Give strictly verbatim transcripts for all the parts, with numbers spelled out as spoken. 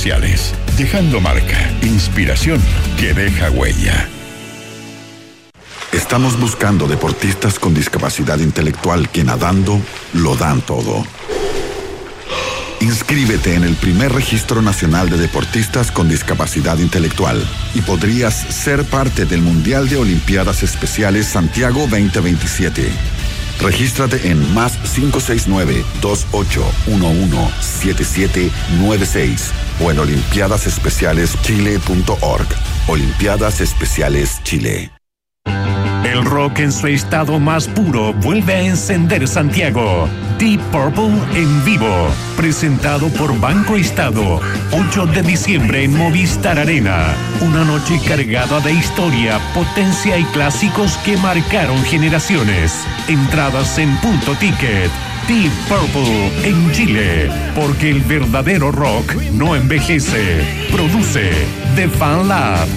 especiales, dejando marca, inspiración que deja huella. Estamos buscando deportistas con discapacidad intelectual que nadando lo dan todo. Inscríbete en el primer registro nacional de deportistas con discapacidad intelectual y podrías ser parte del Mundial de Olimpiadas Especiales Santiago veinte veintisiete. Regístrate en más cinco seis nueve, dos ocho uno uno, siete siete nueve seis o en olimpiadas especiales chile punto org. Olimpiadas Especiales Chile. El rock en su estado más puro vuelve a encender Santiago. Deep Purple en vivo, presentado por Banco Estado, ocho de diciembre en Movistar Arena. Una noche cargada de historia, potencia y clásicos que marcaron generaciones. Entradas en Punto Ticket. Deep Purple en Chile, porque el verdadero rock no envejece. Produce The Fan Lab.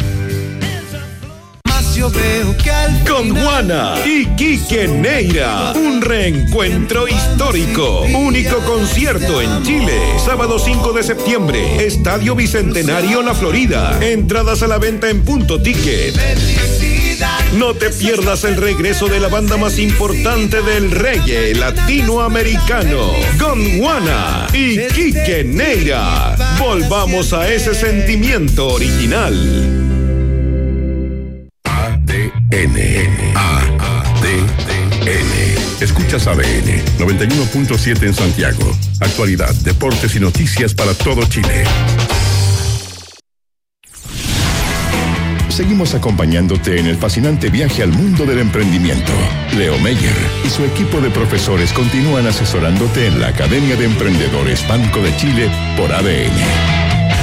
Con Juana y Quique Neira, un reencuentro histórico. Único concierto en Chile, sábado cinco de septiembre, Estadio Bicentenario La Florida. Entradas a la venta en Punto Ticket. No te pierdas el regreso de la banda más importante del reggae latinoamericano, Gondwana y Quique Neira. Volvamos a ese sentimiento original. A D N. A D N. Escuchas A D N noventa y uno punto siete en Santiago. Actualidad, deportes y noticias para todo Chile. Seguimos acompañándote en el fascinante viaje al mundo del emprendimiento. Leo Meyer y su equipo de profesores continúan asesorándote en la Academia de Emprendedores Banco de Chile por A D N.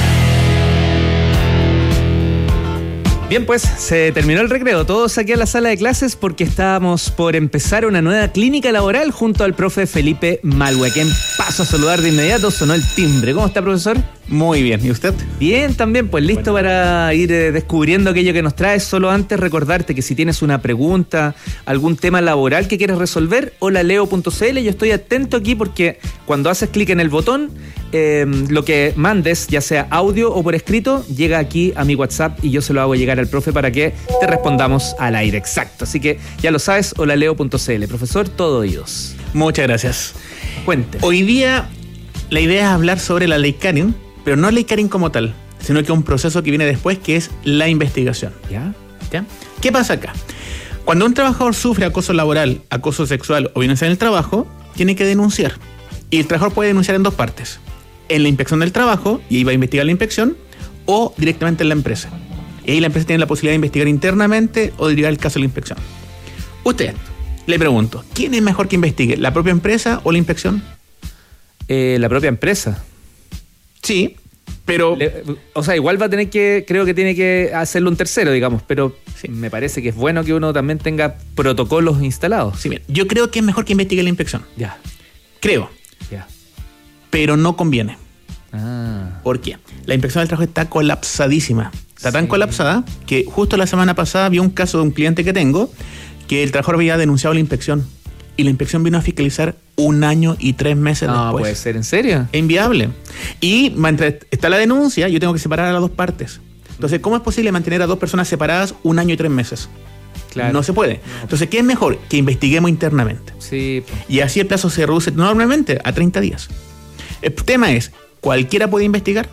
Bien, pues se terminó el recreo. Todos aquí a la sala de clases porque estábamos por empezar una nueva clínica laboral junto al profe Felipe Malhue, a quien paso a saludar de inmediato. Sonó el timbre. ¿Cómo está, profesor? Muy bien. ¿Y usted? Bien, también. Pues listo bueno. para ir eh, descubriendo aquello que nos trae. Solo antes recordarte que si tienes una pregunta, algún tema laboral que quieres resolver, hola leo punto c l. Yo estoy atento aquí porque cuando haces clic en el botón, eh, lo que mandes, ya sea audio o por escrito, llega aquí a mi WhatsApp y yo se lo hago llegar al profe para que te respondamos al aire. Exacto. Así que ya lo sabes, hola leo punto c l. Profesor, todo oídos. Muchas gracias. Cuente. Hoy día la idea es hablar sobre la ley Karen, pero no ley Karen como tal, sino que un proceso que viene después, que es la investigación. ¿Ya? ¿Ya? ¿Qué pasa acá? Cuando un trabajador sufre acoso laboral, acoso sexual o violencia en el trabajo, tiene que denunciar. Y el trabajador puede denunciar en dos partes. En la inspección del trabajo, y ahí va a investigar la inspección, o directamente en la empresa. Y ahí la empresa tiene la posibilidad de investigar internamente o derivar el caso a la inspección. Usted, le pregunto, ¿quién es mejor que investigue? ¿La propia empresa o la inspección? Eh, la propia empresa. Sí, pero... Le, o sea, igual va a tener que, creo que tiene que hacerlo un tercero, digamos, pero sí. me parece que es bueno que uno también tenga protocolos instalados. Sí, mira, yo creo que es mejor que investigue la inspección. Ya. Creo. Ya. Pero no conviene. Ah. ¿Por qué? La inspección del trabajo está colapsadísima. Está tan sí. colapsada que justo la semana pasada vi un caso de un cliente que tengo que el trabajador había denunciado la inspección y la inspección vino a fiscalizar un año y tres meses no, después. No, puede ser, ¿en serio? Es inviable. Y mientras está la denuncia, yo tengo que separar a las dos partes. Entonces, ¿cómo es posible mantener a dos personas separadas un año y tres meses? Claro. No se puede. Entonces, ¿qué es mejor? Que investiguemos internamente. Sí. Y así el plazo se reduce normalmente a treinta días. El tema es, ¿cualquiera puede investigar?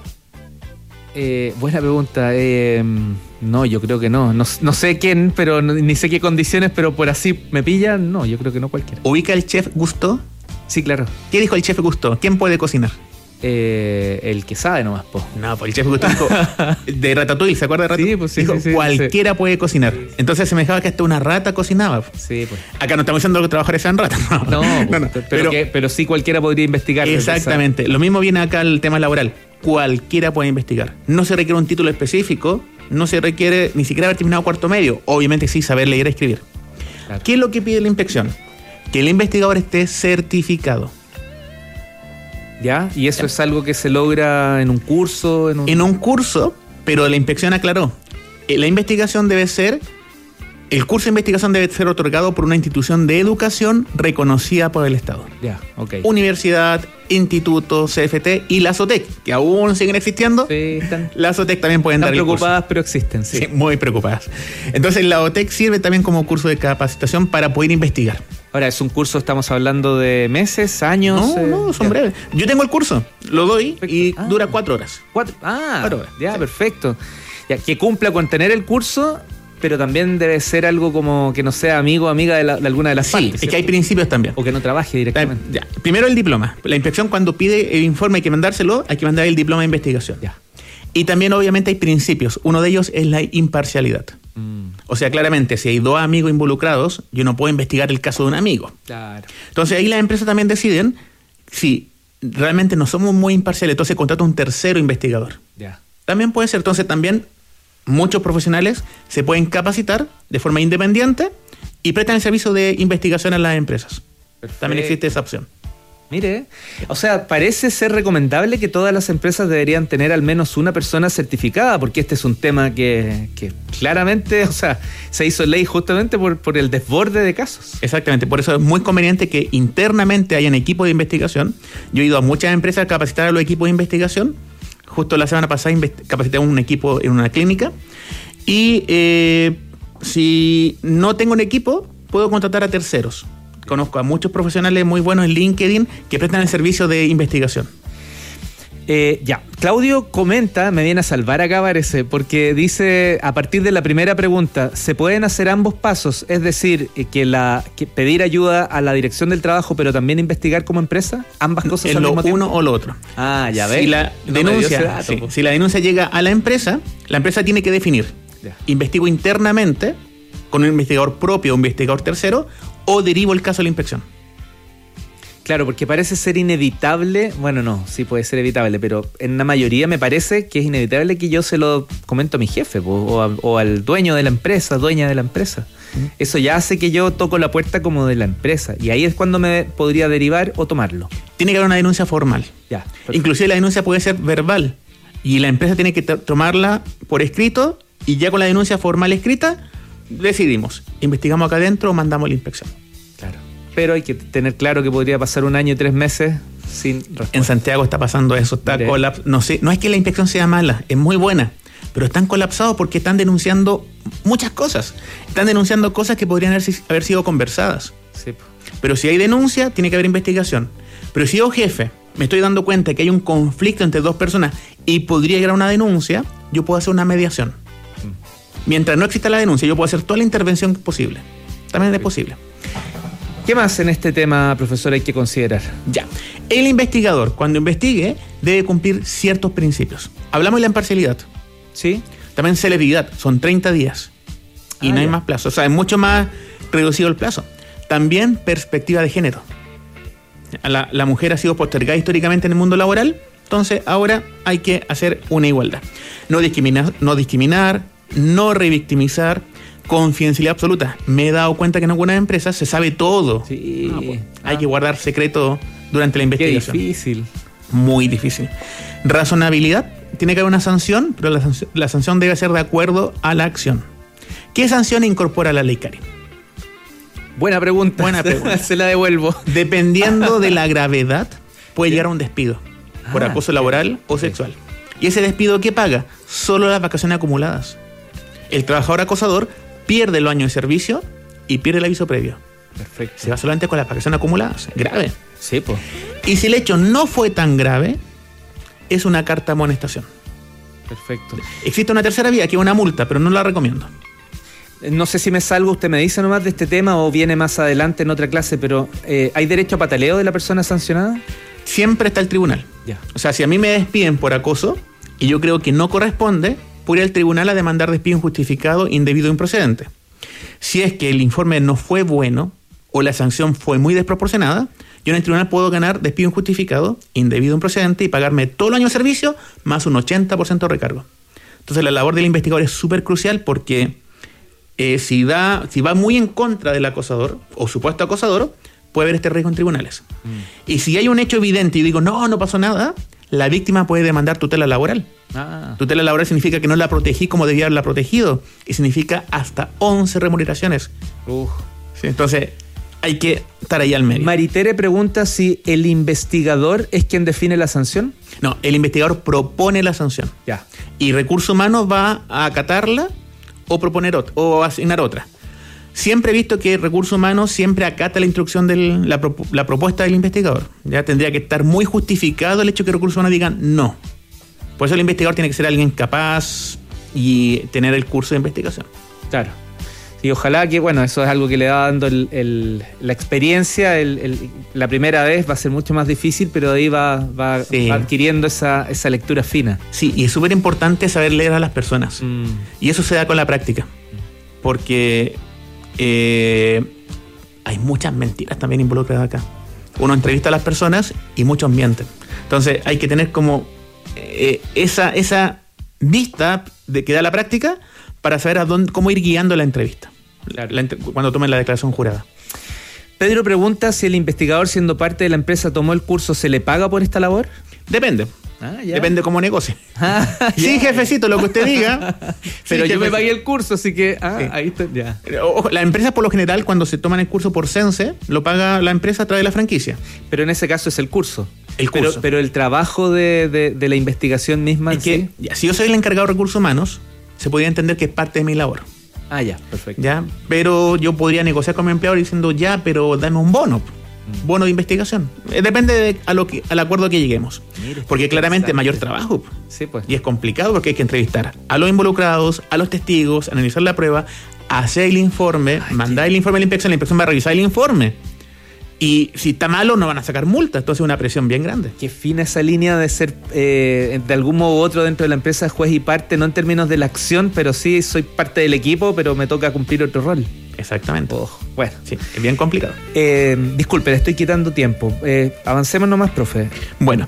Eh, buena pregunta. Eh, no, yo creo que no. no. No sé quién, pero no, ni sé qué condiciones, pero por así me pillan, no, yo creo que no cualquiera. ¿Ubica el chef Gusto? Sí, claro. ¿Qué dijo el chef Gusto? ¿Quién puede cocinar? Eh, el que sabe nomás, po. No, pues el chef Gusto dijo de Ratatouille, ¿se acuerda de Ratatouille? Sí, pues sí, dijo, sí, sí, cualquiera sí. puede cocinar. Entonces se me dejaba que hasta una rata cocinaba. Sí, pues. Acá no estamos diciendo que los trabajadores sean ratas. No, no, pues, no, no. Pero, pero, que, pero sí cualquiera podría investigar. Exactamente. Lo mismo viene acá el tema laboral. Cualquiera puede investigar. No se requiere un título específico, no se requiere ni siquiera haber terminado cuarto medio. Obviamente sí, saber leer y escribir. Claro. ¿Qué es lo que pide la inspección? Que el investigador esté certificado. ¿Ya? ¿Y eso ya. es algo que se logra en un curso? En un, en un curso, pero la inspección aclaró. La investigación debe ser El curso de investigación debe ser otorgado por una institución de educación reconocida por el Estado. Ya, ok. Universidad, instituto, C F T y la SOTEC, que aún siguen existiendo. Sí, están, La SOTEC también pueden están dar el curso. preocupadas, pero existen, sí. Sí, muy preocupadas. Entonces la OTEC sirve también como curso de capacitación para poder investigar. Ahora, ¿es un curso, estamos hablando de meses, años? No, eh, no, son ya. breves. Yo tengo el curso, lo doy y Ah. dura cuatro horas. Cuatro, ah, Cuatro horas, ya, sí. perfecto. Ya, que cumpla con tener el curso, pero también debe ser algo como que no sea amigo o amiga de, la- de alguna de las Sí, partes. es que hay ¿cierto? principios también. O que no trabaje directamente. Ya, primero el diploma. La inspección cuando pide el informe hay que mandárselo, hay que mandar el diploma de investigación. Ya. Y también obviamente hay principios. Uno de ellos es la imparcialidad. Mm, O sea, claramente, si hay dos amigos involucrados, yo no puedo investigar el caso de un amigo. claro. Entonces ahí las empresas también deciden si realmente no somos muy imparciales, entonces contrata un tercero investigador. Ya. También puede ser, entonces también muchos profesionales se pueden capacitar de forma independiente y prestan el servicio de investigación a las empresas. Perfecto. También existe esa opción. Mire, o sea, parece ser recomendable que todas las empresas deberían tener al menos una persona certificada, porque este es un tema que, que claramente, o sea, se hizo ley justamente por, por el desborde de casos. Exactamente, por eso es muy conveniente que internamente hayan equipos de investigación. Yo he ido a muchas empresas a capacitar a los equipos de investigación. Justo la semana pasada invest- capacité a un equipo en una clínica. Y eh, si no tengo un equipo, puedo contratar a terceros. Conozco a muchos profesionales muy buenos en LinkedIn que prestan el servicio de investigación. Eh, ya, Claudio comenta, me viene a salvar acá parece, porque dice, a partir de la primera pregunta, ¿se pueden hacer ambos pasos? Es decir, eh, que, la, que pedir ayuda a la dirección del trabajo, pero también investigar como empresa, ambas cosas En al lo mismo tiempo. uno o lo otro. Ah, ya ves. Si la, No me dio ese denuncia, dato, sí, po. si la denuncia llega a la empresa, la empresa tiene que definir. Ya. ¿Investigo internamente con un investigador propio o un investigador tercero o derivo el caso a la inspección? Claro, porque parece ser inevitable, bueno, no, sí puede ser evitable, pero en la mayoría me parece que es inevitable que yo se lo comento a mi jefe po, o, a- o al dueño de la empresa, dueña de la empresa. Eso ya hace que yo toco la puerta como de la empresa y ahí es cuando me podría derivar o tomarlo. Tiene que haber una denuncia formal. Ya. perfecto. Inclusive la denuncia puede ser verbal y la empresa tiene que t- tomarla por escrito y ya con la denuncia formal escrita decidimos, investigamos acá adentro o mandamos a la inspección. Claro. Pero hay que tener claro que podría pasar un año y tres meses sin respuesta. En Santiago está pasando eso, está Mire. colapsado. No sé, no es que la inspección sea mala, es muy buena, pero están colapsados porque están denunciando muchas cosas. Están denunciando cosas que podrían haber, si- haber sido conversadas. Sí, po. Pero si hay denuncia, tiene que haber investigación. Pero si yo, jefe, me estoy dando cuenta que hay un conflicto entre dos personas y podría llegar a una denuncia, yo puedo hacer una mediación. Mientras no exista la denuncia, yo puedo hacer toda la intervención posible. También es posible. ¿Qué más en este tema, profesor, hay que considerar? Ya. El investigador, cuando investigue, debe cumplir ciertos principios. Hablamos de la imparcialidad. ¿Sí? También celeridad, son treinta días. Y Ah, no hay ya. más plazo. O sea, es mucho más reducido el plazo. También perspectiva de género. La, la mujer ha sido postergada históricamente en el mundo laboral, entonces ahora hay que hacer una igualdad. No discriminar, no discriminar, no revictimizar, confidencialidad absoluta. Me he dado cuenta que en algunas empresas se sabe todo. Sí. Ah, pues, hay que guardar secreto durante la Qué investigación. difícil. Muy difícil. Razonabilidad. Tiene que haber una sanción, pero la sanción, la sanción debe ser de acuerdo a la acción. ¿Qué sanción incorpora la ley, Karin? Buena pregunta. Buena pregunta. Se la devuelvo. Dependiendo de la gravedad, puede llegar a un despido por Ah, acoso laboral o sí. sexual. ¿Y ese despido qué paga? Solo las vacaciones acumuladas. El trabajador acosador pierde los años de servicio y pierde el aviso previo. Perfecto. Se va solamente con las vacaciones acumuladas. Grave. Sí, pues. Y si el hecho no fue tan grave, es una carta de amonestación. Perfecto. Existe una tercera vía, que es una multa, pero no la recomiendo. No sé si me salgo, usted me dice nomás de este tema o viene más adelante en otra clase, pero eh, ¿hay derecho a pataleo de la persona sancionada? Siempre está el tribunal. Ya. O sea, si a mí me despiden por acoso y yo creo que no corresponde, puede ir al tribunal a demandar despido injustificado, indebido o improcedente. Si es que el informe no fue bueno o la sanción fue muy desproporcionada, yo en el tribunal puedo ganar despido injustificado, indebido o improcedente y pagarme todo el año de servicio más un ochenta por ciento de recargo. Entonces la labor del investigador es súper crucial porque eh, si, da, si va muy en contra del acosador o supuesto acosador, puede haber este riesgo en tribunales. Mm. Y si hay un hecho evidente y digo, no, no pasó nada, la víctima puede demandar tutela laboral. Ah. Tutela laboral significa que no la protegí como debía haberla protegido, y significa hasta once remuneraciones. Uf. Sí, entonces hay que estar ahí al medio. Maritere pregunta si el investigador es quien define la sanción. No, el investigador propone la sanción. Ya. Y Recursos Humanos va a acatarla o proponer otra, o asignar otra. Siempre he visto que Recursos Humanos siempre acata la instrucción de la, la propuesta del investigador. Ya tendría que estar muy justificado el hecho que Recursos Humanos digan no. Por eso el investigador tiene que ser alguien capaz y tener el curso de investigación. Claro. Y ojalá que, bueno, eso es algo que le va dando el, el, la experiencia. El, el, la primera vez va a ser mucho más difícil, pero de ahí va, va, sí. va adquiriendo esa, esa lectura fina. Sí, y es súper importante saber leer a las personas. Mm. Y eso se da con la práctica. Porque eh, hay muchas mentiras también involucradas acá. Uno entrevista a las personas y muchos mienten. Entonces hay que tener como eh, esa, esa vista de que da la práctica para saber a dónde, cómo ir guiando la entrevista, Claro. la, cuando tomen la declaración jurada. Pedro pregunta si el investigador, siendo parte de la empresa, tomó el curso, ¿se le paga por esta labor? Depende. Ah, ya. Depende cómo negocie. Ah, Sí, ya. jefecito, lo que usted diga. Pero Sí, yo me jefecito. pagué el curso, así que... Ah, Sí. ahí está, ya. Ojo, las empresas por lo general cuando se toman el curso por Sense, lo paga la empresa a través de la franquicia. Pero en ese caso es el curso. El Pero, curso. pero el trabajo de, de, de la investigación misma... Es en que sí- ya, si yo soy el encargado de recursos humanos, se podría entender que es parte de mi labor. Ah, ya, perfecto. ¿Ya? Pero yo podría negociar con mi empleador diciendo, ya, pero dame un bono. Bono de investigación. Eh, Depende de a lo que, al acuerdo que lleguemos. Mire, Porque qué claramente interesante. mayor trabajo. Sí, pues. Y es complicado porque hay que entrevistar a los involucrados, a los testigos, analizar la prueba, hacer el informe, Ay, mandar qué- el informe a la inspección, la inspección va a revisar el informe. Y si está malo, no van a sacar multa. Entonces es una presión bien grande. Qué fina esa línea de ser eh, de algún modo u otro dentro de la empresa juez y parte, no en términos de la acción, pero sí soy parte del equipo, pero me toca cumplir otro rol. Exactamente. Oh, bueno, Sí, es bien complicado. eh, disculpe, le estoy quitando tiempo. Eh, avancemos nomás, profe. Bueno,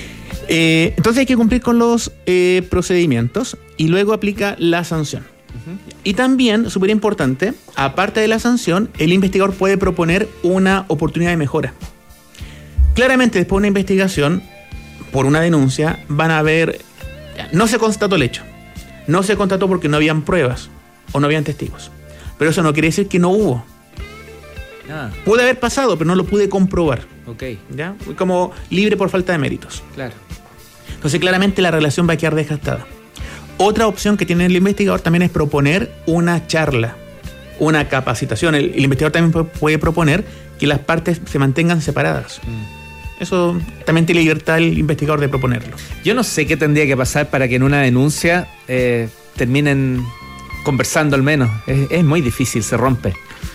eh, entonces hay que cumplir con los eh, procedimientos y luego aplica la sanción. Y también, súper importante, aparte de la sanción, el investigador puede proponer una oportunidad de mejora. Claramente, después de una investigación, por una denuncia, van a haber... No se constató el hecho. No se constató porque no habían pruebas o no habían testigos. Pero eso no quiere decir que no hubo. Ah, Puede haber pasado, pero no lo pude comprobar. ok, ¿Ya? Como libre por falta de méritos. claro. Entonces claramente la relación va a quedar desgastada. Otra opción que tiene el investigador también es proponer una charla, una capacitación. El, el investigador también puede, puede proponer que las partes se mantengan separadas. Mm. Eso también tiene libertad el investigador de proponerlo. Yo no sé qué tendría que pasar para que en una denuncia eh, terminen conversando al menos. Es, es muy difícil, se rompe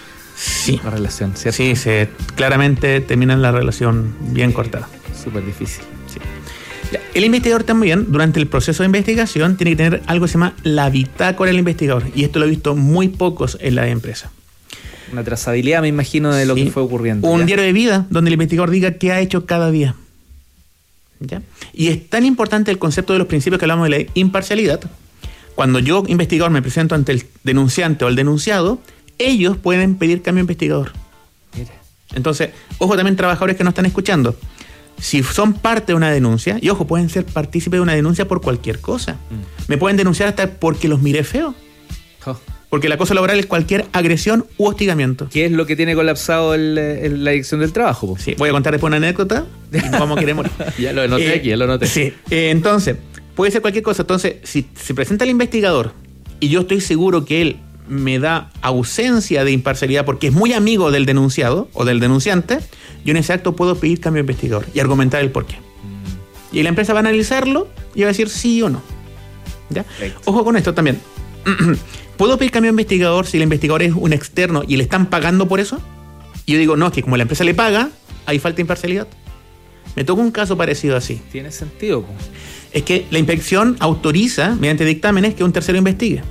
Sí, la relación, ¿cierto? sí, se, claramente termina la relación bien cortada. Súper difícil. Sí. Ya, el investigador también, durante el proceso de investigación, tiene que tener algo que se llama la bitácora del investigador. Y esto lo he visto muy pocos en la empresa. Una trazabilidad, me imagino, de lo Sí. que fue ocurriendo. Un Ya. diario de vida donde el investigador diga qué ha hecho cada día. ¿Ya? Y es tan importante el concepto de los principios que hablamos de la imparcialidad. Cuando yo, investigador, me presento ante el denunciante o el denunciado, ellos pueden pedir cambio de investigador. Mira. Entonces, ojo también trabajadores que nos están escuchando. Si son parte de una denuncia, y ojo, pueden ser partícipes de una denuncia por cualquier cosa. Mm. Me pueden denunciar hasta porque los miré feo. Oh. Porque el acoso laboral es cualquier agresión u hostigamiento. ¿Qué es lo que tiene colapsado el, el- la dirección del trabajo? po? Sí, voy a contar después una anécdota y nos vamos a querer morir. Ya lo anoté Eh, aquí, ya lo anoté. Sí, eh, entonces, puede ser cualquier cosa. Entonces, si se presenta el investigador y yo estoy seguro que él me da ausencia de imparcialidad porque es muy amigo del denunciado o del denunciante, yo en ese acto puedo pedir cambio de investigador y argumentar el porqué. Y la empresa va a analizarlo y va a decir sí o no. ¿Ya? Perfecto. Ojo con esto también. ¿Puedo pedir cambio de investigador si el investigador es un externo y le están pagando por eso? Y yo digo, no, es que como la empresa le paga, hay falta de imparcialidad. Me tocó un caso parecido así. Tiene sentido. po. Es que la inspección autoriza, mediante dictámenes, que un tercero investigue.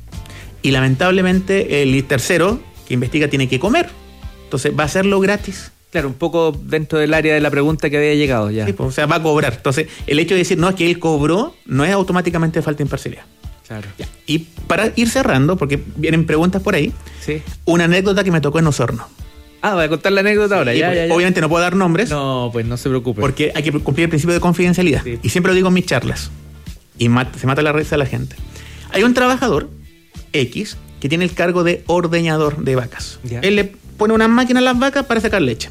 Y lamentablemente el tercero que investiga tiene que comer. Entonces va a hacerlo gratis. Claro, un poco dentro del área de la pregunta que había llegado ya. Sí, pues, o sea, va a cobrar. Entonces, el hecho de decir, no, es que él cobró, no es automáticamente falta de imparcialidad. Claro. Ya. Y para ir cerrando, porque vienen preguntas por ahí, Sí. una anécdota que me tocó en Osorno. Ah, voy a contar la anécdota ahora. Sí, ya, pues, ya, ya. Obviamente no puedo dar nombres. No, pues no se preocupe. Porque hay que cumplir el principio de confidencialidad. Sí. Y siempre lo digo en mis charlas. Y mat- se mata la risa a la gente. Hay un trabajador X que tiene el cargo de ordeñador de vacas. Ya. Él le pone una máquina a las vacas para sacar leche.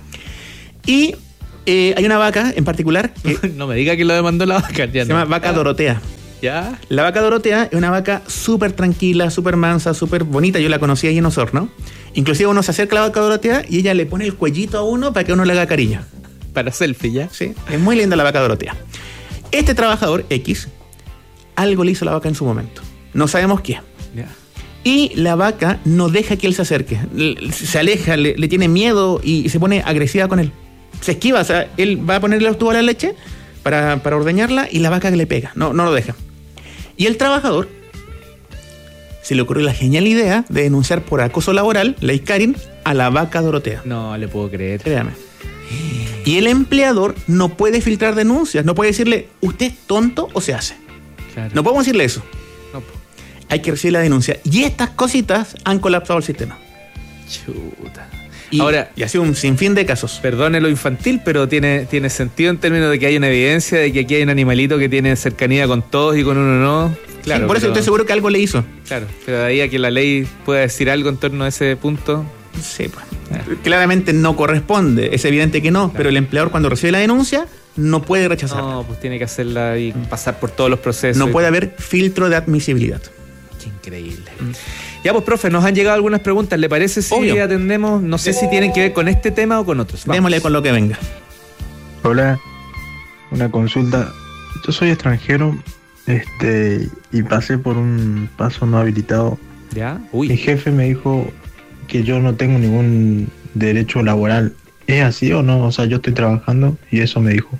Y eh, hay una vaca en particular que no me diga que lo demandó la vaca. Ya se no. llama vaca Ah, Dorotea. Ya. La vaca Dorotea es una vaca súper tranquila, súper mansa, súper bonita. Yo la conocí ahí en Osorno. Inclusive uno se acerca a la vaca Dorotea y ella le pone el cuellito a uno para que uno le haga cariño. Para selfie, ¿ya? Sí, es muy linda la vaca Dorotea. Este trabajador X, algo le hizo a la vaca en su momento. No sabemos qué. Ya. Y la vaca no deja que él se acerque. L- Se aleja, le, le tiene miedo y se pone agresiva con él. Se esquiva, o sea, él va a ponerle los tubos a la leche para, para ordeñarla y la vaca le pega. No, no lo deja. Y el trabajador se le ocurrió la genial idea de denunciar por acoso laboral, ley Karin, a la vaca Dorotea. No le puedo creer. Créame. Y el empleador no puede filtrar denuncias, no puede decirle, ¿usted es tonto o se hace? Claro. No podemos decirle eso. No, po. Hay que recibir la denuncia. Y estas cositas han colapsado el sistema. Chuta. Y, Ahora, y ha sido un sinfín de casos. perdone lo infantil, pero tiene, tiene sentido en términos de que hay una evidencia de que aquí hay un animalito que tiene cercanía con todos y con uno no. Claro, Sí, por eso pero- estoy seguro que algo le hizo. Claro, pero de ahí a que la ley pueda decir algo en torno a ese punto. Sí, pues. Claramente no corresponde, es evidente que no, pero el empleador cuando recibe la denuncia no puede rechazarla. No, pues tiene que hacerla y pasar por todos los procesos. No y- puede haber filtro de admisibilidad. Qué increíble. Ya, pues, profe, nos han llegado algunas preguntas. ¿Le parece si Obvio. atendemos? No sé si tienen que ver con este tema o con otros. Vamos. Démosle con lo que venga. Hola, una consulta. Yo soy extranjero, este, y pasé por un paso no habilitado. ¿Ya? Mi Uy, jefe me dijo que yo no tengo ningún derecho laboral. ¿Es así o no? O sea, yo estoy trabajando y eso me dijo.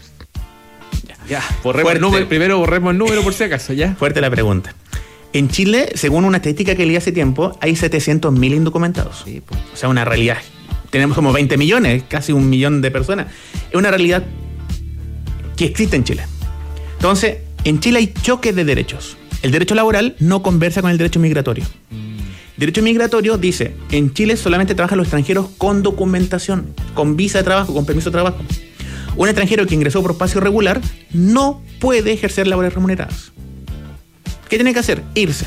ya. Borremos el Fuerte. número. Primero borremos el número por si acaso, ¿ya? Fuerte la pregunta. En Chile, según una estadística que leí hace tiempo, hay setecientos mil indocumentados. Sí, pues. O sea, una realidad. Tenemos como veinte millones, casi un millón de personas. Es una realidad que existe en Chile. Entonces, en Chile hay choques de derechos. El derecho laboral no conversa con el derecho migratorio. Derecho migratorio dice, en Chile solamente trabajan los extranjeros con documentación, con visa de trabajo, con permiso de trabajo. Un extranjero que ingresó por paso irregular no puede ejercer labores remuneradas. ¿Qué tiene que hacer? Irse.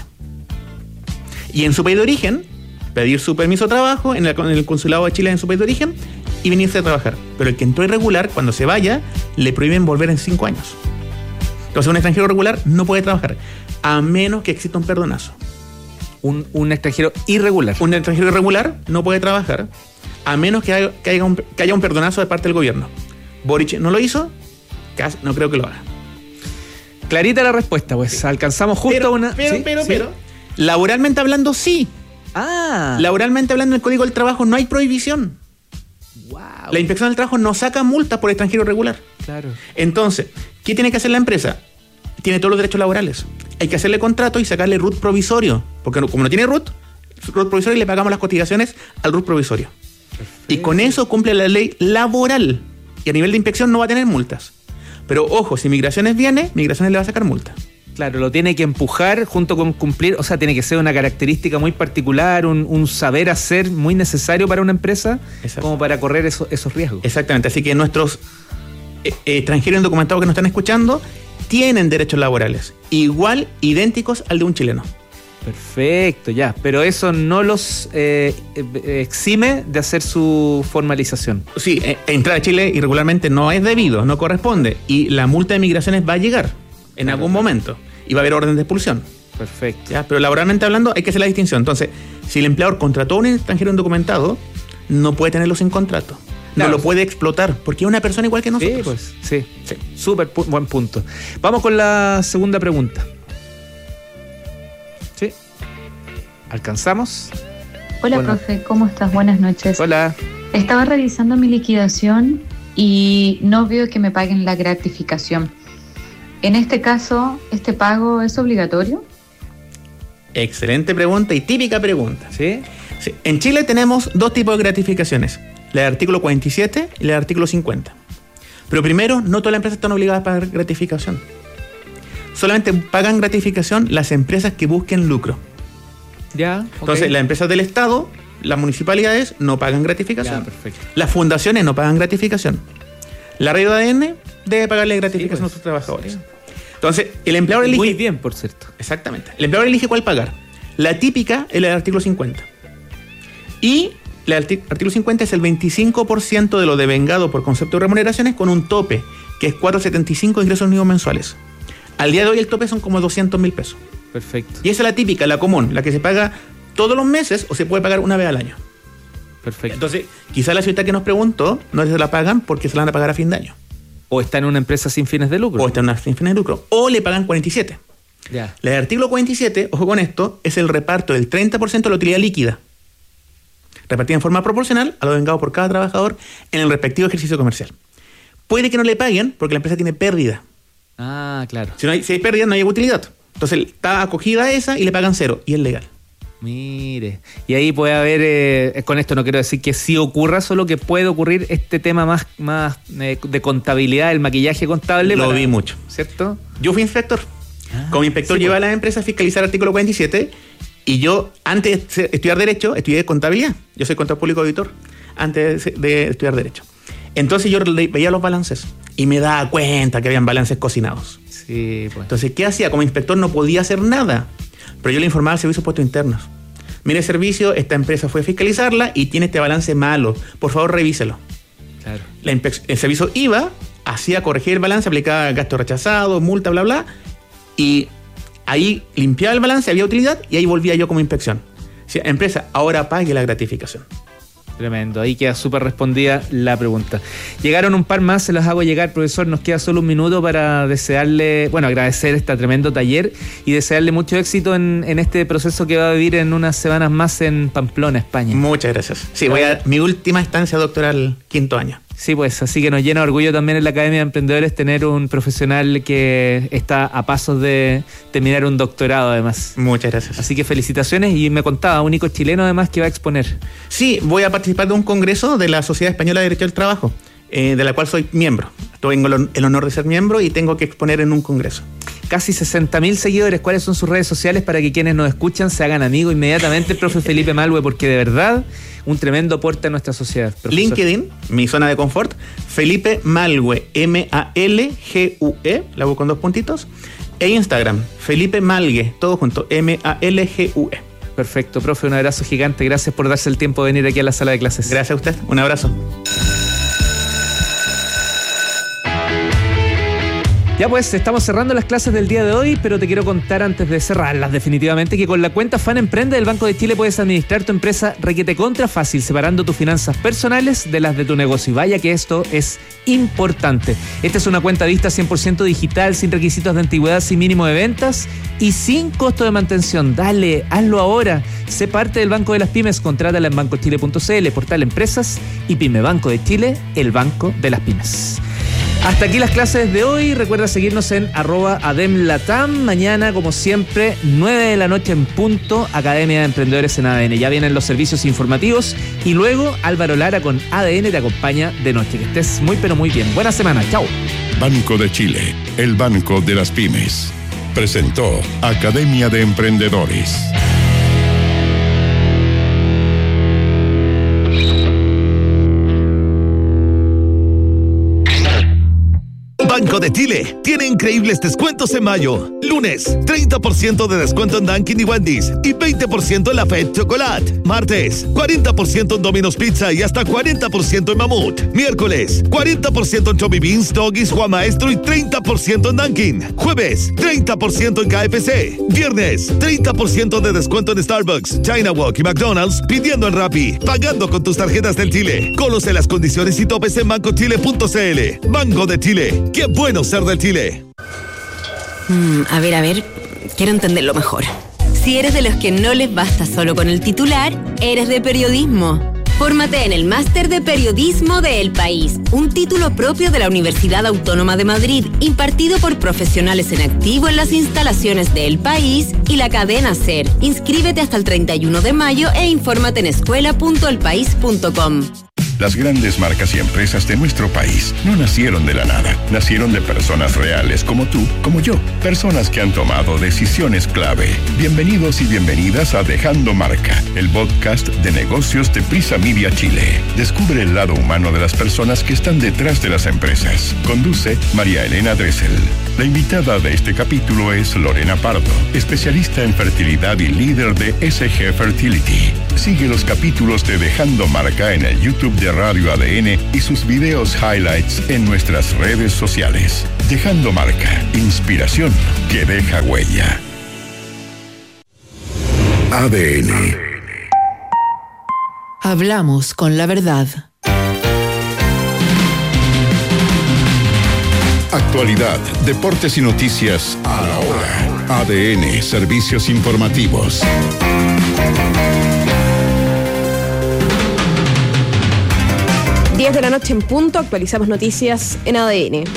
Y en su país de origen, pedir su permiso de trabajo en el, en el consulado de Chile en su país de origen y venirse a trabajar. Pero el que entró irregular, cuando se vaya, le prohíben volver en cinco años. Entonces un extranjero regular no puede trabajar, a menos que exista un perdonazo. Un, un extranjero irregular. Un extranjero irregular no puede trabajar, a menos que haya, que haya, un, que haya un perdonazo de parte del gobierno. Boric no lo hizo, Kast no creo que lo haga. Clarita la respuesta, pues. Alcanzamos justo Pero, una. pero, ¿Sí? pero, ¿Sí? pero, laboralmente hablando, sí. Ah. Laboralmente hablando, en el Código del Trabajo no hay prohibición. Wow. La Inspección del Trabajo no saca multas por extranjero irregular. Claro. Entonces, ¿qué tiene que hacer la empresa? Tiene todos los derechos laborales. Hay que hacerle contrato y sacarle R U T provisorio. Porque no- como no tiene R U T, R U T provisorio, le pagamos las cotizaciones al R U T provisorio. Y con eso cumple la ley laboral. Y a nivel de inspección no va a tener multas. Pero ojo, si Migraciones viene, Migraciones le va a sacar multa. Claro, lo tiene que empujar junto con cumplir, o sea, tiene que ser una característica muy particular, un, un saber hacer muy necesario para una empresa, Exacto. como para correr eso- esos riesgos. Exactamente. Así que nuestros eh, eh, extranjeros indocumentados que nos están escuchando tienen derechos laborales. Igual, idénticos al de un chileno. Perfecto, ya. Pero eso no los eh, eh, exime de hacer su formalización. Sí, eh, entrar a Chile irregularmente no es debido, no corresponde. Y la multa de migraciones va a llegar en Claro, algún claro. momento. Y va a haber orden de expulsión. Perfecto. ¿Ya? Pero laboralmente hablando hay que hacer la distinción. Entonces, si el empleador contrató a un extranjero indocumentado, no puede tenerlo sin contrato. No Claro. lo puede explotar, porque es una persona igual que nosotros. Sí, pues, sí, sí. Súper pu- buen punto. Vamos con la segunda pregunta. ¿Sí? ¿Alcanzamos? Hola, Bueno. profe, ¿cómo estás? Buenas noches. Hola. Estaba revisando mi liquidación y no veo que me paguen la gratificación. En este caso, ¿este pago es obligatorio? Excelente pregunta y típica pregunta. ¿Sí? Sí, en Chile tenemos dos tipos de gratificaciones, la del artículo cuarenta y siete y la del artículo cincuenta. Pero primero, no todas las empresas están obligadas a pagar gratificación. Solamente pagan gratificación las empresas que busquen lucro. Ya. Entonces, ok. las empresas del Estado las municipalidades no pagan gratificación. Ya, perfecto. Las fundaciones no pagan gratificación. La red de A D N debe pagarle gratificación Sí, pues, a sus trabajadores. Sí. Entonces, el empleador elige... Muy bien, por cierto. Exactamente. El empleador elige cuál pagar. La típica es la del artículo cincuenta. Y el artículo cincuenta es el veinticinco por ciento de lo devengado por concepto de remuneraciones con un tope, que es cuatrocientos setenta y cinco ingresos mínimos mensuales. Al día de hoy el tope son como doscientos mil pesos. Perfecto. Y esa es la típica, la común, la que se paga todos los meses o se puede pagar una vez al año. Perfecto. Entonces, quizá la ciudad que nos preguntó no se la pagan porque se la van a pagar a fin de año. O está en una empresa sin fines de lucro. O está en una sin fines de lucro. O le pagan cuarenta y siete. Ya. El artículo cuarenta y siete, ojo con esto, es el reparto del treinta por ciento de la utilidad líquida, repartida en forma proporcional a lo vengado por cada trabajador en el respectivo ejercicio comercial. Puede que no le paguen porque la empresa tiene pérdida. Ah, claro. Si, no hay, si hay pérdida, no hay utilidad. Entonces está acogida a esa y le pagan cero. Y es legal. Mire. Y ahí puede haber, eh, con esto no quiero decir que sí ocurra, solo que puede ocurrir este tema más, más eh, de contabilidad, el maquillaje contable. Lo para, vi mucho. ¿Cierto? Yo fui inspector. Ah, Como inspector sí, llevé pues. a las empresas a fiscalizar el artículo cuarenta y siete y yo, antes de estudiar Derecho, estudié Contabilidad. Yo soy contador público auditor antes de estudiar Derecho. Entonces yo veía los balances y me daba cuenta que habían balances cocinados. Sí, pues. Entonces, ¿qué hacía? Como inspector no podía hacer nada, pero yo le informaba al servicio de puestos internos. Mire, servicio, esta empresa fue a fiscalizarla y tiene este balance malo. Por favor, revíselo. Claro. La inspec- el servicio iba, hacía corregir el balance, aplicaba gasto rechazado, multa, bla, bla, y ahí limpiaba el balance, había utilidad, y ahí volvía yo como inspección. O sea, empresa, ahora pague la gratificación. Tremendo, ahí queda súper respondida la pregunta. Llegaron un par más, se los hago llegar, profesor. Nos queda solo un minuto para desearle, bueno, agradecer este tremendo taller y desearle mucho éxito en, en este proceso que va a vivir en unas semanas más en Pamplona, España. Muchas gracias. Sí, voy a mi última estancia doctoral, quinto año. Sí, pues así que nos llena de orgullo también en la Academia de Emprendedores tener un profesional que está a pasos de terminar un doctorado además. Muchas gracias. Así que felicitaciones y me contaba, único chileno además que va a exponer. Sí, voy a participar de un congreso de la Sociedad Española de Derecho del Trabajo, eh, de la cual soy miembro. Tengo el honor de ser miembro y tengo que exponer en un congreso. Casi sesenta mil seguidores. ¿Cuáles son sus redes sociales para que quienes nos escuchan se hagan amigos inmediatamente? El profe Felipe Malgue, porque de verdad un tremendo aporte a nuestra sociedad. Profesor. LinkedIn, mi zona de confort, Felipe Malgue, M A L G U E, la busco con dos puntitos, e Instagram, Felipe Malgue, todo junto, M A L G U E. Perfecto, profe, un abrazo gigante. Gracias por darse el tiempo de venir aquí a la sala de clases. Gracias a usted, un abrazo. Ya pues, estamos cerrando las clases del día de hoy, pero te quiero contar antes de cerrarlas definitivamente que con la cuenta Fan Emprende del Banco de Chile puedes administrar tu empresa requete contra fácil, separando tus finanzas personales de las de tu negocio. Y vaya que esto es importante. Esta es una cuenta vista cien por ciento digital, sin requisitos de antigüedad, sin mínimo de ventas y sin costo de mantención. Dale, hazlo ahora. Sé parte del Banco de las Pymes. Contrátala en banco chile punto c l, portal Empresas y Pyme Banco de Chile, el banco de las pymes. Hasta aquí las clases de hoy. Recuerda seguirnos en arroba ademlatam. Mañana, como siempre, nueve de la noche en punto, Academia de Emprendedores en A D N. Ya vienen los servicios informativos y luego Álvaro Lara con A D N te acompaña de noche. Que estés muy pero muy bien. Buena semana. Chao. Banco de Chile, el banco de las pymes. Presentó Academia de Emprendedores. Banco de Chile tiene increíbles descuentos en mayo. Lunes, treinta por ciento de descuento en Dunkin' y Wendy's y veinte por ciento en la Fed Chocolate. Martes, cuarenta por ciento en Domino's Pizza y hasta cuarenta por ciento en Mamut. Miércoles, cuarenta por ciento en Chubby Beans, Doggies, Juan Maestro y treinta por ciento en Dunkin'. Jueves, treinta por ciento en K F C. Viernes, treinta por ciento de descuento en Starbucks, China Walk y McDonald's pidiendo en Rappi, pagando con tus tarjetas del Chile. Conoce las condiciones y topes en banco chile punto c l. Banco de Chile. ¡Qué bueno ser del Chile! Mm, a ver, a ver, quiero entenderlo mejor. Si eres de los que no les basta solo con el titular, eres de periodismo. Fórmate en el Máster de Periodismo de El País, un título propio de la Universidad Autónoma de Madrid, impartido por profesionales en activo en las instalaciones de El País y la cadena SER. Inscríbete hasta el treinta y uno de mayo e infórmate en escuela punto el país punto com. Las grandes marcas y empresas de nuestro país no nacieron de la nada, nacieron de personas reales como tú, como yo, personas que han tomado decisiones clave. Bienvenidos y bienvenidas a Dejando Marca, el podcast de negocios de Prisa Media Chile. Descubre el lado humano de las personas que están detrás de las empresas. Conduce María Elena Dressel. La invitada de este capítulo es Lorena Pardo, especialista en fertilidad y líder de S G Fertility. Sigue los capítulos de Dejando Marca en el YouTube de Radio A D N y sus videos highlights en nuestras redes sociales. Dejando Marca, inspiración que deja huella. A D N. Hablamos con la verdad. Actualidad, deportes y noticias a la hora. A D N, servicios informativos. diez de la noche en punto, actualizamos noticias en A D N.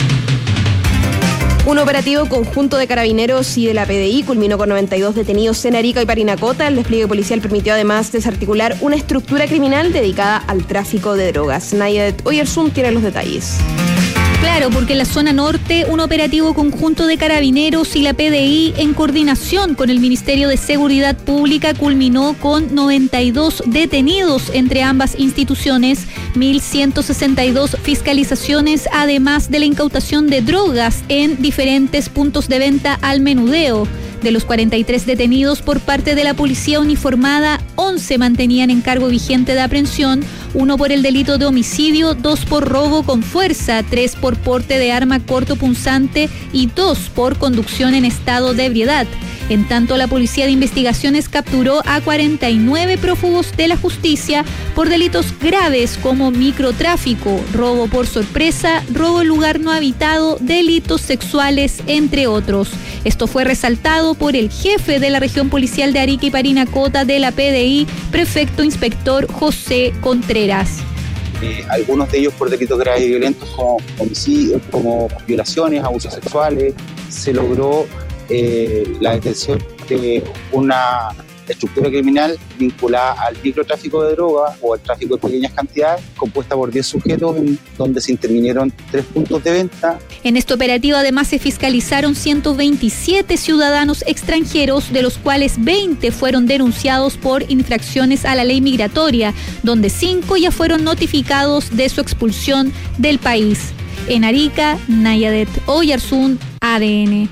Un operativo conjunto de carabineros y de la P D I culminó con noventa y dos detenidos en Arica y Parinacota. El despliegue policial permitió además desarticular una estructura criminal dedicada al tráfico de drogas. Nayadet Oyarzún tiene los detalles. Claro, porque en la zona norte, un operativo conjunto de carabineros y la P D I en coordinación con el Ministerio de Seguridad Pública culminó con noventa y dos detenidos entre ambas instituciones, mil ciento sesenta y dos fiscalizaciones, además de la incautación de drogas en diferentes puntos de venta al menudeo. De los cuarenta y tres detenidos por parte de la policía uniformada, once mantenían encargo vigente de aprehensión, uno por el delito de homicidio, dos por robo con fuerza, tres por porte de arma cortopunzante y dos por conducción en estado de ebriedad. En tanto, la Policía de Investigaciones capturó a cuarenta y nueve prófugos de la justicia por delitos graves como microtráfico, robo por sorpresa, robo en lugar no habitado, delitos sexuales, entre otros. Esto fue resaltado por el jefe de la región policial de Arica y Parinacota de la P D I, prefecto inspector José Contreras. Eh, algunos de ellos por delitos graves y violentos como homicidios, como violaciones, abusos sexuales. Se logró eh, la detención de una estructura criminal vinculada al microtráfico de droga o al tráfico de pequeñas cantidades, compuesta por diez sujetos, en donde se intervinieron tres puntos de venta. En este operativo además se fiscalizaron ciento veintisiete ciudadanos extranjeros, de los cuales veinte fueron denunciados por infracciones a la ley migratoria, donde cinco ya fueron notificados de su expulsión del país. En Arica, Nayadet Oyarzún, A D N.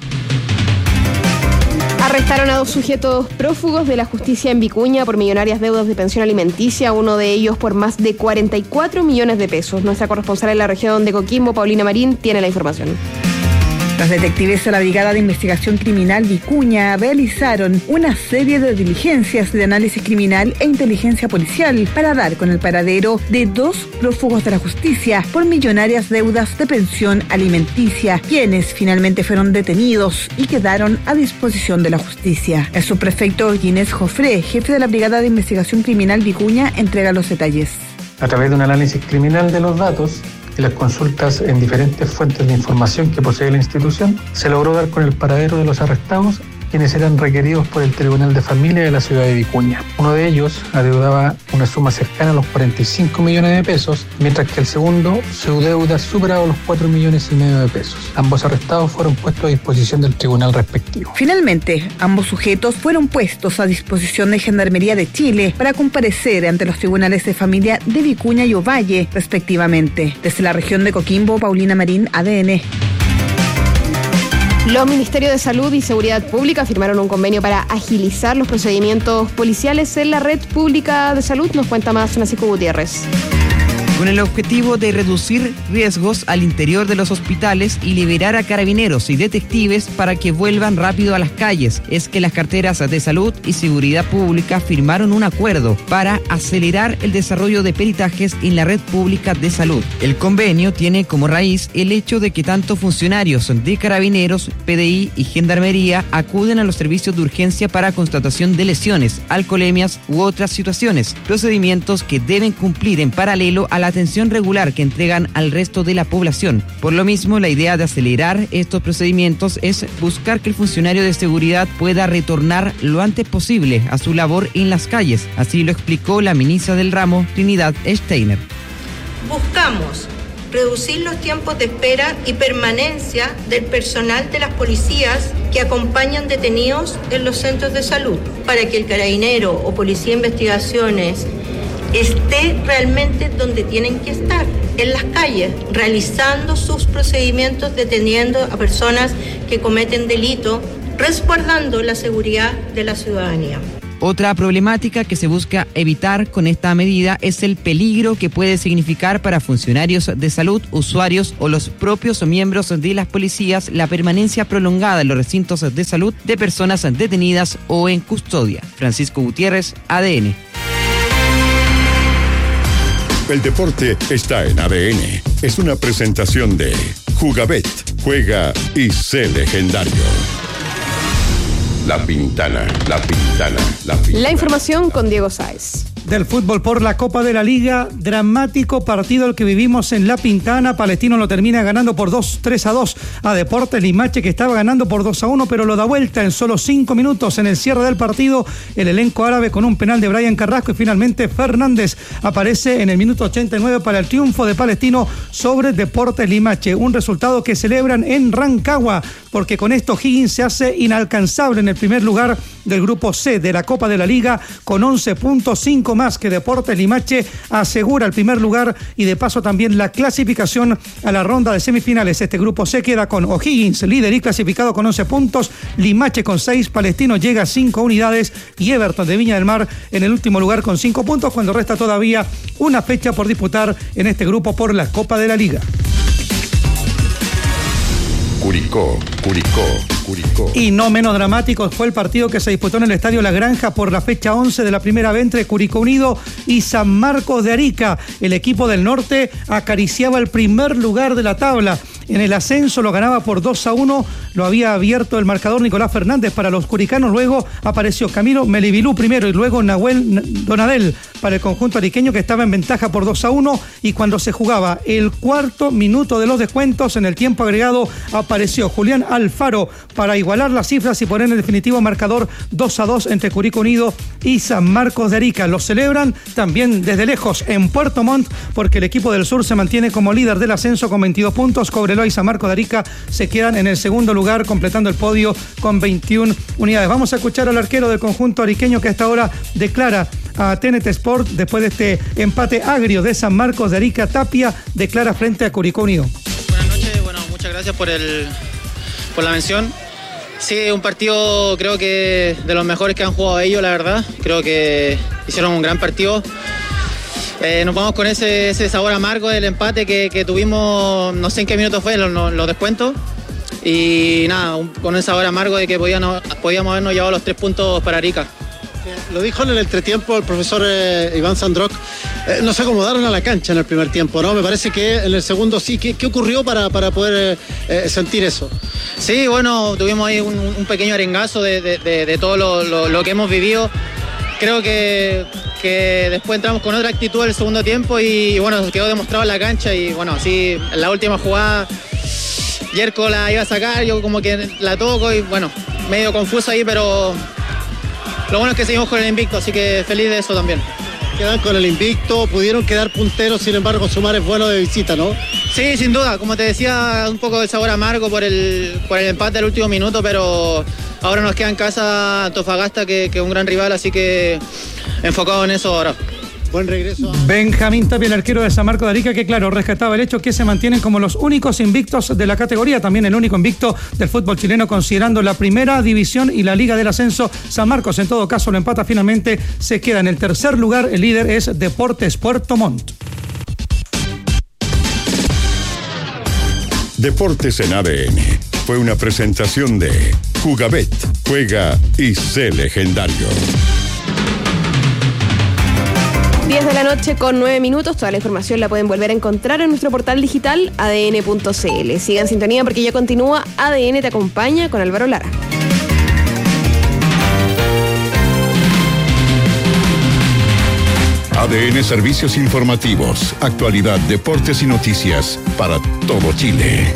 Arrestaron a dos sujetos prófugos de la justicia en Vicuña por millonarias deudas de pensión alimenticia, uno de ellos por más de cuarenta y cuatro millones de pesos. Nuestra corresponsal en la región de Coquimbo, Paulina Marín, tiene la información. Los detectives de la Brigada de Investigación Criminal Vicuña realizaron una serie de diligencias de análisis criminal e inteligencia policial para dar con el paradero de dos prófugos de la justicia por millonarias deudas de pensión alimenticia, quienes finalmente fueron detenidos y quedaron a disposición de la justicia. El subprefecto Ginés Jofré, jefe de la Brigada de Investigación Criminal Vicuña, entrega los detalles. A través de un análisis criminal de los datos y las consultas en diferentes fuentes de información que posee la institución, se logró dar con el paradero de los arrestados, quienes eran requeridos por el Tribunal de Familia de la ciudad de Vicuña. Uno de ellos adeudaba una suma cercana a los cuarenta y cinco millones de pesos, mientras que el segundo, su deuda superaba los cuatro millones y medio de pesos. Ambos arrestados fueron puestos a disposición del tribunal respectivo. Finalmente, ambos sujetos fueron puestos a disposición de Gendarmería de Chile para comparecer ante los tribunales de familia de Vicuña y Ovalle, respectivamente. Desde la región de Coquimbo, Paulina Marín, A D N. Los Ministerios de Salud y Seguridad Pública firmaron un convenio para agilizar los procedimientos policiales en la red pública de salud. Nos cuenta más Francisco Gutiérrez. Con el objetivo de reducir riesgos al interior de los hospitales y liberar a carabineros y detectives para que vuelvan rápido a las calles, es que las carteras de salud y seguridad pública firmaron un acuerdo para acelerar el desarrollo de peritajes en la red pública de salud. El convenio tiene como raíz el hecho de que tanto funcionarios de carabineros, P D I y gendarmería acuden a los servicios de urgencia para constatación de lesiones, alcoholemias u otras situaciones, procedimientos que deben cumplir en paralelo a la la atención regular que entregan al resto de la población. Por lo mismo, la idea de acelerar estos procedimientos es buscar que el funcionario de seguridad pueda retornar lo antes posible a su labor en las calles. Así lo explicó la ministra del ramo, Trinidad Steiner. Buscamos reducir los tiempos de espera y permanencia del personal de las policías que acompañan detenidos en los centros de salud, para que el carabinero o policía de investigaciones esté realmente donde tienen que estar, en las calles, realizando sus procedimientos, deteniendo a personas que cometen delito, resguardando la seguridad de la ciudadanía. Otra problemática que se busca evitar con esta medida es el peligro que puede significar para funcionarios de salud, usuarios o los propios miembros de las policías la permanencia prolongada en los recintos de salud de personas detenidas o en custodia. Francisco Gutiérrez, A D N. El deporte está en A D N. Es una presentación de Jugabet. Juega y sé legendario. La Pintana, La Pintana, La Pintana. La información con Diego Sáez. Del fútbol por la Copa de la Liga, dramático partido el que vivimos en La Pintana. Palestino lo termina ganando por dos, tres a dos a Deportes Limache, que estaba ganando por dos a uno, pero lo da vuelta en solo cinco minutos. En el cierre del partido, el elenco árabe con un penal de Brian Carrasco, y finalmente Fernández aparece en el minuto ochenta y nueve para el triunfo de Palestino sobre Deportes Limache. Un resultado que celebran en Rancagua, porque con esto Higgins se hace inalcanzable en el primer lugar del grupo C de la Copa de la Liga con once puntos, cinco más que Deportes Limache, asegura el primer lugar y de paso también la clasificación a la ronda de semifinales. Este grupo C queda con O'Higgins líder y clasificado con once puntos, Limache con seis, Palestino llega a cinco unidades y Everton de Viña del Mar en el último lugar con cinco puntos, cuando resta todavía una fecha por disputar en este grupo por la Copa de la Liga. Curicó, Curicó, Curicó. Y no menos dramático fue el partido que se disputó en el Estadio La Granja por la fecha once de la primera B entre Curicó Unido y San Marcos de Arica. El equipo del norte acariciaba el primer lugar de la tabla. En el ascenso lo ganaba por dos a uno, lo había abierto el marcador Nicolás Fernández para los curicanos, luego apareció Camilo Melibilú primero y luego Nahuel Donadel para el conjunto ariqueño, que estaba en ventaja por dos a uno, y cuando se jugaba el cuarto minuto de los descuentos en el tiempo agregado apareció Julián Alfaro para igualar las cifras y poner en el definitivo marcador dos a dos entre Curicó Unido y San Marcos de Arica. Lo celebran también desde lejos en Puerto Montt, porque el equipo del sur se mantiene como líder del ascenso con veintidós puntos. Cobreloa y San Marcos de Arica se quedan en el segundo lugar, completando el podio con veintiuna unidades. Vamos a escuchar al arquero del conjunto ariqueño, que hasta ahora declara a T N T Sport después de este empate agrio de San Marcos de Arica. Tapia declara frente a Curicó Unido. Buenas noches, bueno, muchas gracias por el por la mención. Sí, un partido creo que de los mejores que han jugado ellos, la verdad. Creo que hicieron un gran partido. Eh, nos vamos con ese, ese sabor amargo del empate que, que tuvimos, no sé en qué minuto fue, los, los descuentos. Y nada, un, con ese sabor amargo de que podíamos, podíamos habernos llevado los tres puntos para Arica. Lo dijo en el entretiempo el profesor eh, Iván Sandrock, eh, no se acomodaron a la cancha en el primer tiempo, ¿no? Me parece que en el segundo sí. ¿Qué, qué ocurrió para, para poder eh, sentir eso? Sí, bueno, tuvimos ahí un, un pequeño arengazo de, de, de, de todo lo, lo, lo que hemos vivido. Creo que, que después entramos con otra actitud el segundo tiempo y, y bueno, quedó demostrado en la cancha y bueno, así en la última jugada Yerko la iba a sacar, yo como que la toco y bueno, medio confuso ahí, pero lo bueno es que seguimos con el invicto, así que feliz de eso también. Quedan con el invicto, pudieron quedar punteros, sin embargo sumar es bueno de visita, ¿no? Sí, sin duda, como te decía, un poco de sabor amargo por el, por el empate del último minuto, pero ahora nos queda en casa Antofagasta, que es un gran rival, así que enfocado en eso ahora. Buen regreso. Benjamín Tapia, el arquero de San Marcos de Arica, que claro, rescataba el hecho que se mantienen como los únicos invictos de la categoría, también el único invicto del fútbol chileno, considerando la primera división y la Liga del Ascenso. San Marcos en todo caso lo empata, finalmente se queda en el tercer lugar, el líder es Deportes Puerto Montt. Deportes en A D N fue una presentación de Jugabet. Juega y sé legendario. diez de la noche con nueve minutos. Toda la información la pueden volver a encontrar en nuestro portal digital a d n punto c l. Sigan en sintonía porque ya continúa A D N Te Acompaña con Álvaro Lara. A D N Servicios Informativos, actualidad, deportes y noticias para todo Chile.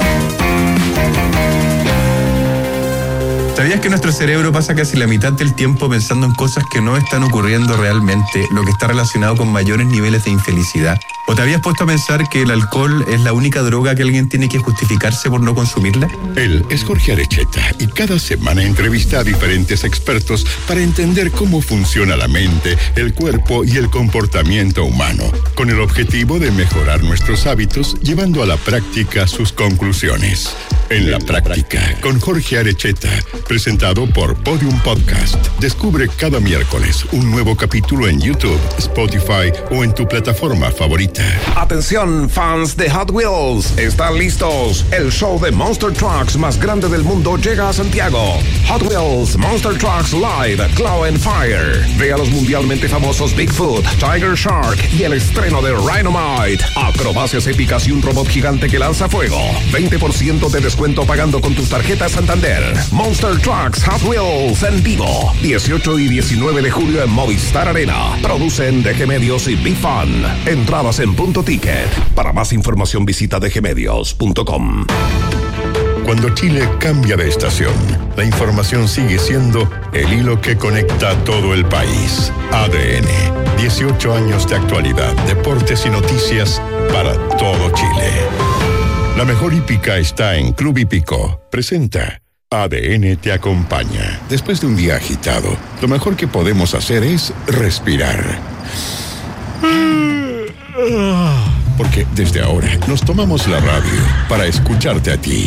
¿Sabías que nuestro cerebro pasa casi la mitad del tiempo pensando en cosas que no están ocurriendo realmente, lo que está relacionado con mayores niveles de infelicidad? ¿O te habías puesto a pensar que el alcohol es la única droga que alguien tiene que justificarse por no consumirla? Él es Jorge Arecheta y cada semana entrevista a diferentes expertos para entender cómo funciona la mente, el cuerpo y el comportamiento humano, con el objetivo de mejorar nuestros hábitos, llevando a la práctica sus conclusiones. En la práctica, con Jorge Arecheta, presentado por Podium Podcast. Descubre cada miércoles un nuevo capítulo en YouTube, Spotify o en tu plataforma favorita. Atención, fans de Hot Wheels, ¿están listos? El show de Monster Trucks más grande del mundo llega a Santiago. Hot Wheels Monster Trucks Live Claw and Fire. Ve a los mundialmente famosos Bigfoot, Tiger Shark y el estreno de Rhinomite. Acrobacias épicas y un robot gigante que lanza fuego. veinte por ciento de descuento pagando con tus tarjetas Santander. Monster Trucks Hot Wheels en vivo. dieciocho y diecinueve de julio en Movistar Arena. Producen D G Medios y Big Fun. Entradas en Punto Ticket. Para más información visita d g medios punto com. Cuando Chile cambia de estación, la información sigue siendo el hilo que conecta a todo el país. A D N, dieciocho años de actualidad, deportes y noticias para todo Chile. La mejor hípica está en Club Hípico. Presenta A D N te acompaña. Después de un día agitado, lo mejor que podemos hacer es respirar. Porque desde ahora nos tomamos la radio para escucharte a ti.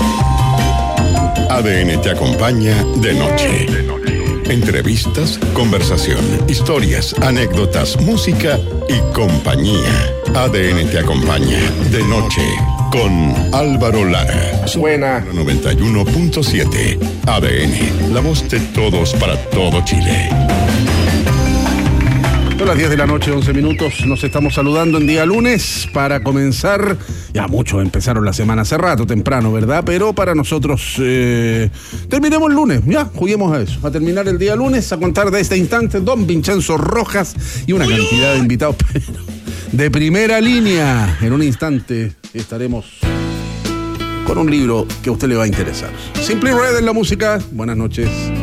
A D N te acompaña de noche. Entrevistas, conversación, historias, anécdotas, música y compañía. A D N te acompaña de noche con Álvaro Lara. Buena. noventa y uno punto siete. A D N, la voz de todos para todo Chile. Son las diez de la noche, once minutos. Nos estamos saludando en día lunes para comenzar. Ya muchos empezaron la semana hace rato, temprano, ¿verdad? Pero para nosotros, eh, terminemos el lunes. Ya, juguemos a eso. A terminar el día lunes, a contar de este instante, don Vincenzo Rojas y una cantidad de invitados pero de primera línea. En un instante estaremos con un libro que a usted le va a interesar. Simply Red en la música. Buenas noches.